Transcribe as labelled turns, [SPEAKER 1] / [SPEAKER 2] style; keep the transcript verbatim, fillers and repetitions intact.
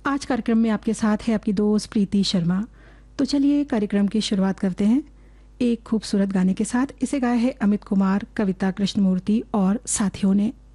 [SPEAKER 1] आज कार्यक्रम में आपके साथ है आपकी दोस्त प्रीति शर्मा। तो चलिए कार्यक्रम की शुरुआत करते हैं एक खूबसूरत गाने के साथ। इसे गाया है अमित कुमार, कविता कृष्णमूर्ति और साथियों ने।